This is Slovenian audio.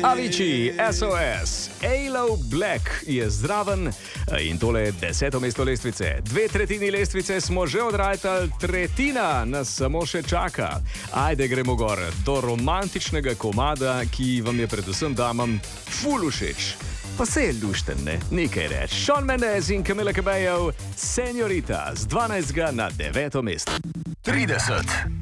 Avicii, SOS, Aloe Black je zraven in tole 10. mesto lestvice. 2/3 lestvice smo že odrajali, tretjina nas samo še čaka. Ajde, gremo gor do romantičnega komada, ki vam je predvsem damam ful všeč. Pa se je lušten, ne? Nekaj reč. Shawn Mendes in Camila Cabello, Señorita z 12. na 9. mesto. 30.